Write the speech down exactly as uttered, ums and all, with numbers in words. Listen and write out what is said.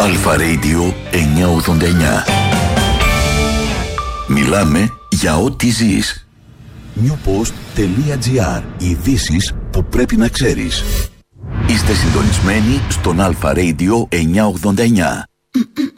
Αλφα Radio εννιακόσια ογδόντα εννιά. Μιλάμε για ό,τι ζεις. newpost.gr. Ειδήσεις που πρέπει να ξέρεις. Είστε συντονισμένοι στον Αλφα Radio εννιακόσια ογδόντα εννιά.